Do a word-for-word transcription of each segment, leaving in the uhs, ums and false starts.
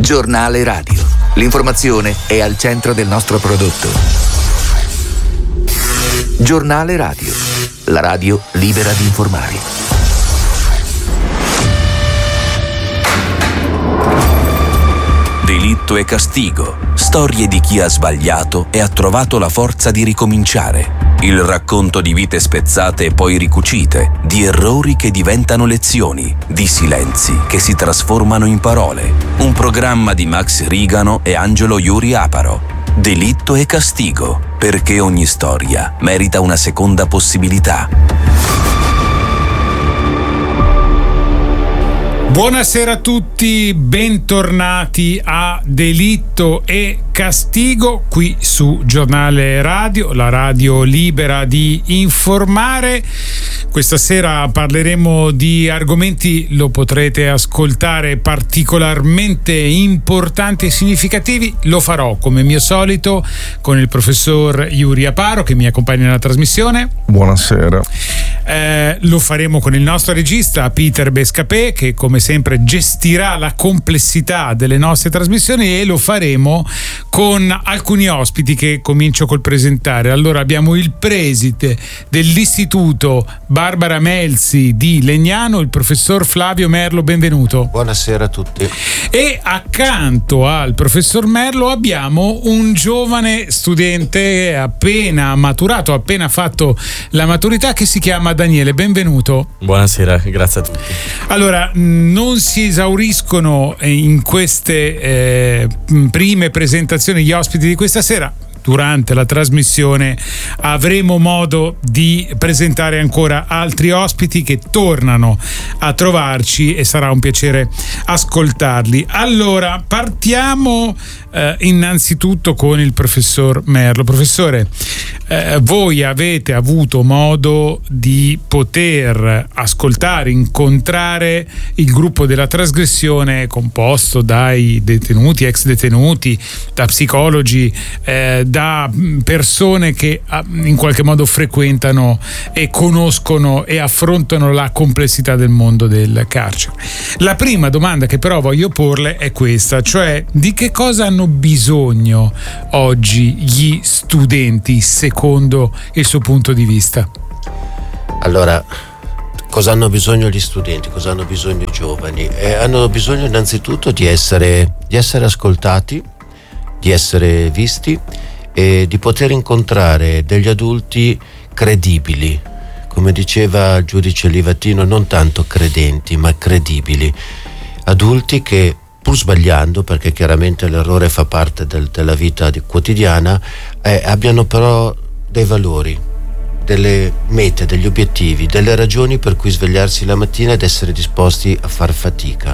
Giornale radio. L'informazione è al centro del nostro prodotto. Giornale radio. La radio libera di informare. Delitto e castigo. Storie di chi ha sbagliato e ha trovato la forza di ricominciare. Il racconto di vite spezzate e poi ricucite, di errori che diventano lezioni, di silenzi che si trasformano in parole. Un programma di Max Rigano e Angelo Iuri Aparo. Delitto e castigo, perché ogni storia merita una seconda possibilità. Buonasera a tutti, bentornati a Delitto e Castigo qui su Giornale Radio, la radio libera di informare. Questa sera parleremo di argomenti, lo potrete ascoltare, particolarmente importanti e significativi. Lo farò come mio solito con il professor Iuri Aparo che mi accompagna nella trasmissione. Buonasera. Eh, lo faremo con il nostro regista Peter Bescapè, che come sempre gestirà la complessità delle nostre trasmissioni, e lo faremo con alcuni ospiti che comincio col presentare. Allora abbiamo il preside dell'istituto Barbara Melzi di Legnano, il professor Flavio Merlo, benvenuto. Buonasera a tutti. E accanto al professor Merlo abbiamo un giovane studente appena maturato, appena fatto la maturità, che si chiama Daniele, benvenuto. Buonasera, grazie a tutti. Allora, non si esauriscono in queste eh, prime presentazioni gli ospiti di questa sera. Durante la trasmissione avremo modo di presentare ancora altri ospiti che tornano a trovarci e sarà un piacere ascoltarli. Allora, partiamo eh, innanzitutto con il professor Merlo. Professore, eh, voi avete avuto modo di poter ascoltare, incontrare il gruppo della trasgressione composto dai detenuti, ex detenuti, da psicologi, eh, da persone che in qualche modo frequentano e conoscono e affrontano la complessità del mondo del carcere. La prima domanda che però voglio porle è questa, cioè di che cosa hanno bisogno oggi gli studenti secondo il suo punto di vista? Allora, cosa hanno bisogno gli studenti, cosa hanno bisogno i giovani? Eh, hanno bisogno innanzitutto di essere, di essere ascoltati, di essere visti e di poter incontrare degli adulti credibili, come diceva il giudice Livatino, non tanto credenti ma credibili, adulti che pur sbagliando, perché chiaramente l'errore fa parte del, della vita di, quotidiana, eh, abbiano però dei valori, delle mete, degli obiettivi, delle ragioni per cui svegliarsi la mattina ed essere disposti a far fatica.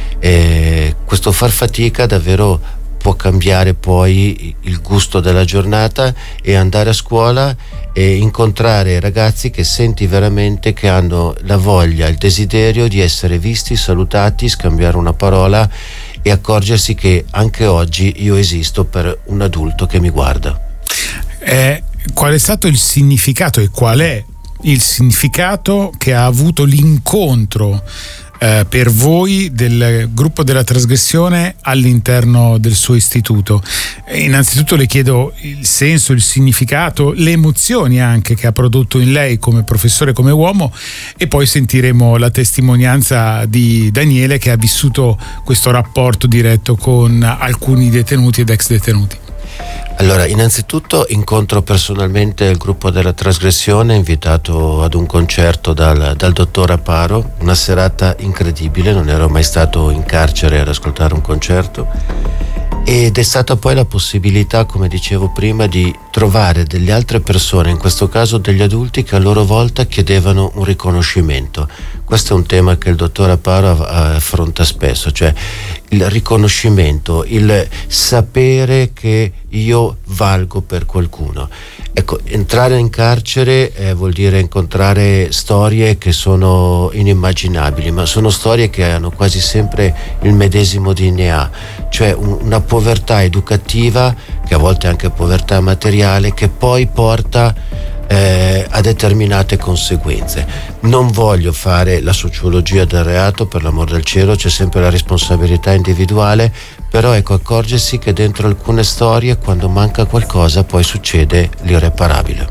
E questo far fatica davvero può cambiare poi il gusto della giornata e andare a scuola e incontrare ragazzi che senti veramente che hanno la voglia, il desiderio di essere visti, salutati, scambiare una parola e accorgersi che anche oggi io esisto per un adulto che mi guarda. Eh, qual è stato il significato e qual è il significato che ha avuto l'incontro Eh, per voi del gruppo della trasgressione all'interno del suo istituto? E innanzitutto le chiedo il senso, il significato, le emozioni anche che ha prodotto in lei come professore, come uomo, e poi sentiremo la testimonianza di Daniele che ha vissuto questo rapporto diretto con alcuni detenuti ed ex detenuti. Allora, innanzitutto incontro personalmente il gruppo della trasgressione, invitato ad un concerto dal, dal dottor Aparo, una serata incredibile, non ero mai stato in carcere ad ascoltare un concerto, ed è stata poi la possibilità, come dicevo prima, di trovare delle altre persone, in questo caso degli adulti, che a loro volta chiedevano un riconoscimento. Questo è un tema che il dottor Aparo affronta spesso, cioè il riconoscimento, il sapere che io valgo per qualcuno. Ecco, entrare in carcere eh, vuol dire incontrare storie che sono inimmaginabili, ma sono storie che hanno quasi sempre il medesimo D N A, cioè un, una povertà educativa, che a volte è anche povertà materiale, che poi porta eh, a determinate conseguenze. Non voglio fare la sociologia del reato, per l'amor del cielo, c'è sempre la responsabilità individuale, però ecco, accorgersi che dentro alcune storie, quando manca qualcosa, poi succede l'irreparabile.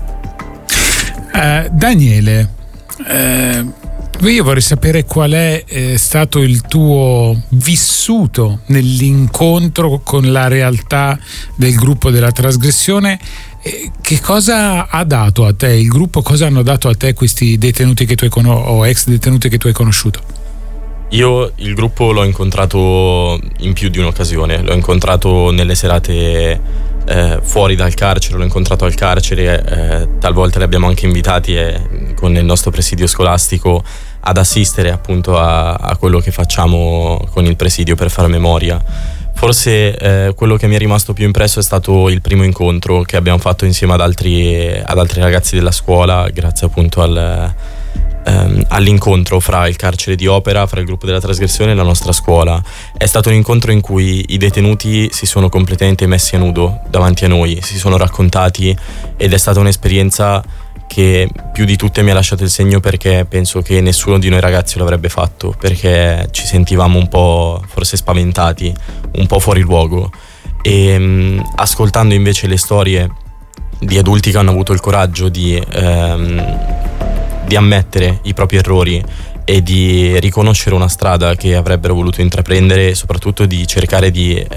Uh, Daniele, uh... io vorrei sapere qual è eh, stato il tuo vissuto nell'incontro con la realtà del gruppo della trasgressione. Eh, che cosa ha dato a te il gruppo? Cosa hanno dato a te questi detenuti che tu hai con- o ex detenuti che tu hai conosciuto? Io il gruppo l'ho incontrato in più di un'occasione. L'ho incontrato nelle serate Eh, fuori dal carcere, l'ho incontrato al carcere, eh, talvolta li abbiamo anche invitati eh, con il nostro presidio scolastico ad assistere appunto a, a quello che facciamo con il presidio per fare memoria. Forse eh, quello che mi è rimasto più impresso è stato il primo incontro che abbiamo fatto insieme ad altri, ad altri ragazzi della scuola, grazie appunto al ehm, all'incontro fra il carcere di Opera, fra il gruppo della trasgressione e la nostra scuola. È stato un incontro in cui i detenuti si sono completamente messi a nudo davanti a noi, si sono raccontati, ed è stata un'esperienza che più di tutte mi ha lasciato il segno, perché penso che nessuno di noi ragazzi lo avrebbe fatto, perché ci sentivamo un po' forse spaventati, un po' fuori luogo. E mh, ascoltando invece le storie di adulti che hanno avuto il coraggio di ehm, di ammettere i propri errori e di riconoscere una strada che avrebbero voluto intraprendere, e soprattutto di cercare di eh,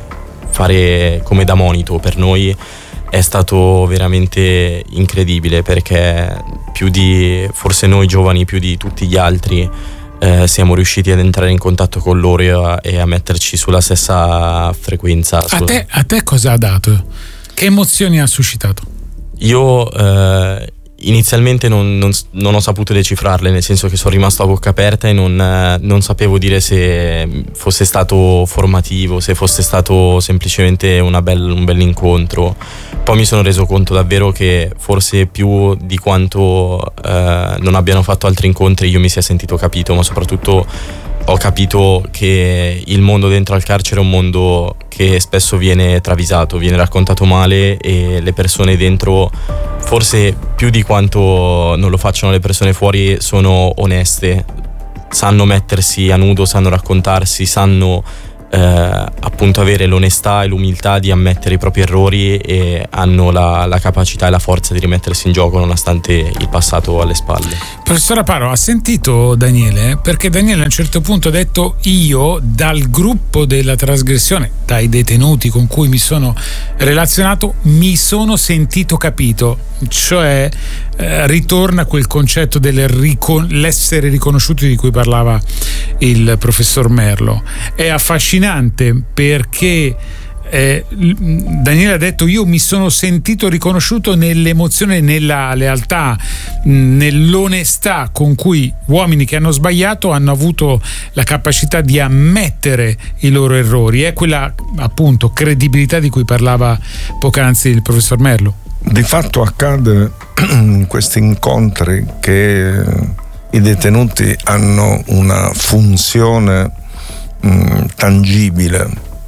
fare come da monito per noi, è stato veramente incredibile, perché più di forse noi giovani, più di tutti gli altri, eh, siamo riusciti ad entrare in contatto con loro e a, e a metterci sulla stessa frequenza. A te, a te cosa ha dato? Che emozioni ha suscitato? Io eh, inizialmente non, non, non ho saputo decifrarle, nel senso che sono rimasto a bocca aperta e non, non sapevo dire se fosse stato formativo, se fosse stato semplicemente una bel, un bel incontro. Poi mi sono reso conto davvero che forse più di quanto eh, non abbiano fatto altri incontri io mi sia sentito capito, ma soprattutto ho capito che il mondo dentro al carcere è un mondo che spesso viene travisato, viene raccontato male, e le persone dentro, forse più di quanto non lo facciano le persone fuori, sono oneste, sanno mettersi a nudo, sanno raccontarsi, sanno eh, appunto avere l'onestà e l'umiltà di ammettere i propri errori, e hanno la, la capacità e la forza di rimettersi in gioco nonostante il passato alle spalle. Professor Aparo, ha sentito Daniele? Perché Daniele a un certo punto ha detto: io dal gruppo della trasgressione, dai detenuti con cui mi sono relazionato, mi sono sentito capito. Cioè eh, ritorna quel concetto dell'essere riconosciuti di cui parlava il professor Merlo. È affascinante perché eh, Daniele ha detto: io mi sono sentito riconosciuto nell'emozione, nella lealtà, nell'onestà con cui uomini che hanno sbagliato hanno avuto la capacità di ammettere i loro errori. È quella appunto credibilità di cui parlava poc'anzi il professor Merlo. Di fatto accade in questi incontri che i detenuti hanno una funzione mh, tangibile,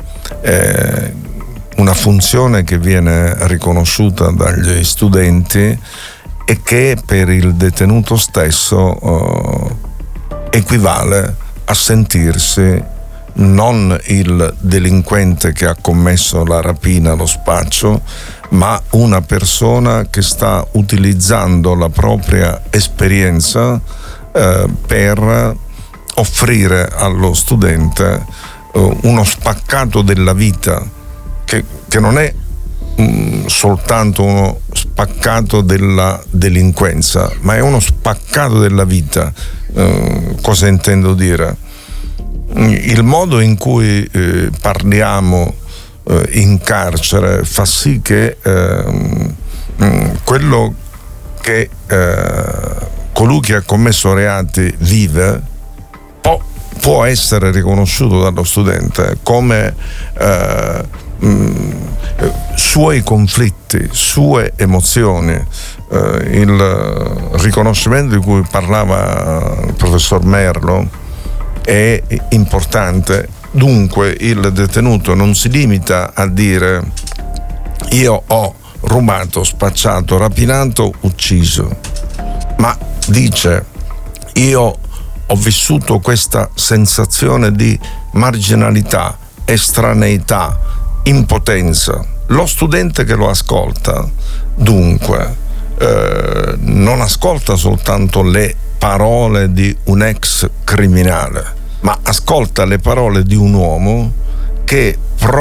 eh, una funzione che viene riconosciuta dagli studenti e che per il detenuto stesso eh, equivale a sentirsi non il delinquente che ha commesso la rapina, lo spaccio, ma una persona che sta utilizzando la propria esperienza eh, per offrire allo studente eh, uno spaccato della vita che, che non è mh, soltanto uno spaccato della delinquenza, ma è uno spaccato della vita. Eh, cosa intendo dire? Il modo in cui eh, parliamo eh, in carcere fa sì che eh, quello che eh, colui che ha commesso reati vive può, può essere riconosciuto dallo studente come eh, mh, suoi conflitti, sue emozioni. Eh, il riconoscimento di cui parlava il professor Merlo è importante. Dunque il detenuto non si limita a dire: io ho rubato, spacciato, rapinato, ucciso, ma dice: io ho vissuto questa sensazione di marginalità, estraneità, impotenza. Lo studente che lo ascolta, dunque, eh, non ascolta soltanto le parole di un ex criminale, ma ascolta le parole di un uomo che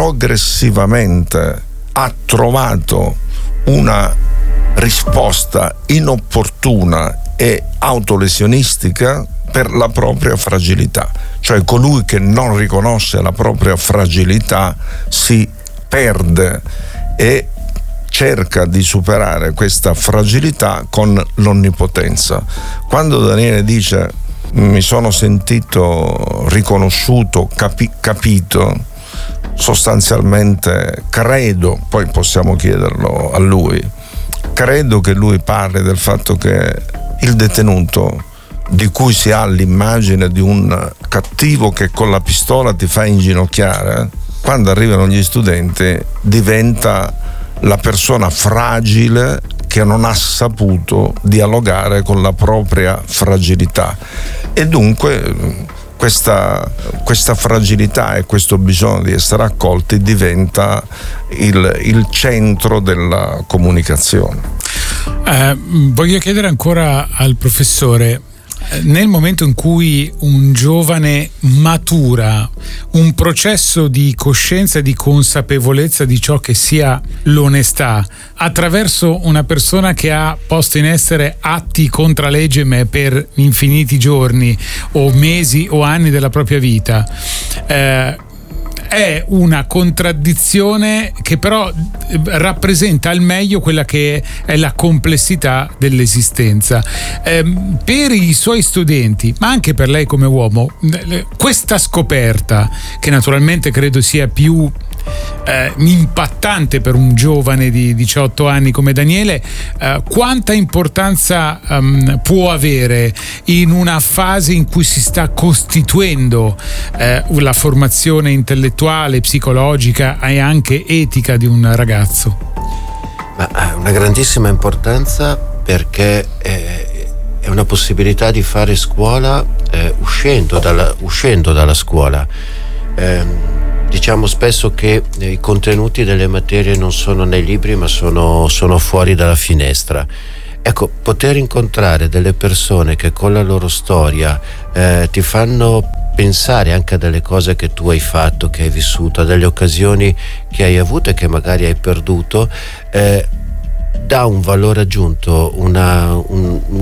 progressivamente ha trovato una risposta inopportuna e autolesionistica per la propria fragilità. Cioè colui che non riconosce la propria fragilità si perde e cerca di superare questa fragilità con l'onnipotenza. Quando Daniele dice mi sono sentito riconosciuto, capi- capito, sostanzialmente credo, poi possiamo chiederlo a lui, credo che lui parli del fatto che il detenuto, di cui si ha l'immagine di un cattivo che con la pistola ti fa inginocchiare, quando arrivano gli studenti diventa la persona fragile che non ha saputo dialogare con la propria fragilità, e dunque questa, questa fragilità e questo bisogno di essere accolti diventa il, il centro della comunicazione. Eh, voglio chiedere ancora al professore, nel momento in cui un giovane matura un processo di coscienza e di consapevolezza di ciò che sia l'onestà attraverso una persona che ha posto in essere atti contra legem per infiniti giorni o mesi o anni della propria vita, eh, è una contraddizione che però rappresenta al meglio quella che è la complessità dell'esistenza. Eh, per i suoi studenti, ma anche per lei come uomo, questa scoperta, che naturalmente credo sia più eh, impattante per un giovane di diciotto anni come Daniele, eh, quanta importanza um, può avere in una fase in cui si sta costituendo eh, la formazione intellettuale, psicologica e anche etica di un ragazzo? Ma ha una grandissima importanza, perché è, è una possibilità di fare scuola eh, uscendo, dalla, uscendo dalla scuola. Eh, Diciamo spesso che i contenuti delle materie non sono nei libri, ma sono, sono fuori dalla finestra. Ecco, poter incontrare delle persone che con la loro storia eh, ti fanno pensare anche a delle cose che tu hai fatto, che hai vissuto, a delle occasioni che hai avuto e che magari hai perduto, eh, dà un valore aggiunto, una, un,